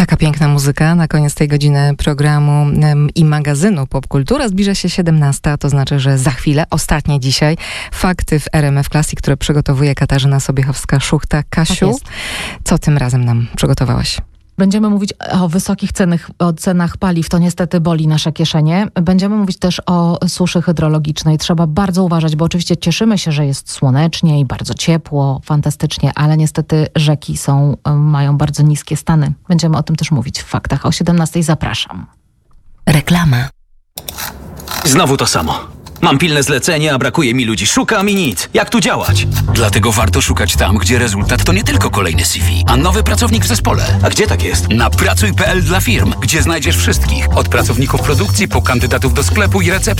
Taka piękna muzyka na koniec tej godziny programu i magazynu Popkultura. Zbliża się 17, a to znaczy, że za chwilę, ostatnie dzisiaj, fakty w RMF Classic, które przygotowuje Katarzyna Sobiechowska-Szuchta. Kasiu, Tak co tym razem nam przygotowałaś? Będziemy mówić o wysokich cenach paliw, to niestety boli nasze kieszenie. Będziemy mówić też o suszy hydrologicznej. Trzeba bardzo uważać, bo oczywiście cieszymy się, że jest słonecznie i bardzo ciepło, fantastycznie, ale niestety rzeki mają bardzo niskie stany. Będziemy o tym też mówić w faktach. O 17 zapraszam. Reklama. Znowu to samo. Mam pilne zlecenie, a brakuje mi ludzi. Szukam i nic. Jak tu działać? Dlatego warto szukać tam, gdzie rezultat to nie tylko kolejny CV, a nowy pracownik w zespole. A gdzie tak jest? Na pracuj.pl dla firm, gdzie znajdziesz wszystkich. Od pracowników produkcji po kandydatów do sklepu i recepcji.